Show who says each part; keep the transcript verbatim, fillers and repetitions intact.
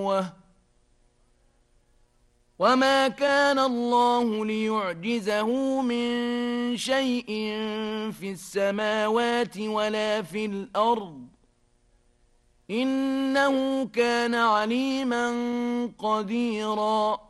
Speaker 1: قوة وما كان الله ليعجزه من شيء في السماوات ولا في الأرض إنه كان عليما قديرا